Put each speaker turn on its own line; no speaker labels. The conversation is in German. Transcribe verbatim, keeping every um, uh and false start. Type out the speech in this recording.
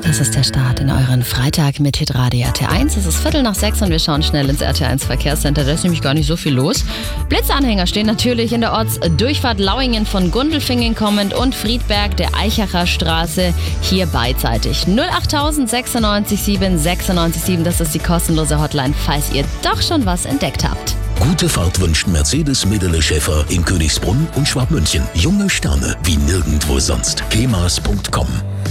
Das ist der Start in euren Freitag mit Hitradio R T eins. Es ist Viertel nach sechs und wir schauen schnell ins R T eins Verkehrscenter. Da ist nämlich gar nicht so viel los. Blitzanhänger stehen natürlich in der Ortsdurchfahrt Lauingen von Gundelfingen kommend und Friedberg der Eichacher Straße hier beidseitig. null acht tausend sechsundneunzig sieben sechsundneunzig sieben, das ist die kostenlose Hotline, falls ihr doch schon was entdeckt habt.
Gute Fahrt wünscht Mercedes Medele Schäfer in Königsbrunn und Schwabmünchen. Junge Sterne wie nirgendwo sonst. kemas punkt com